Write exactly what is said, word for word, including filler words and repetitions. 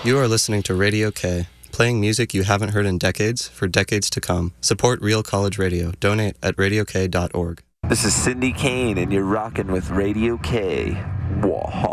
You are listening to Radio K, playing music you haven't heard in decades for decades to come. Support Real College Radio. Donate at radio k dot org. This is Cindy Kane, and you're rocking with Radio K. Whoa.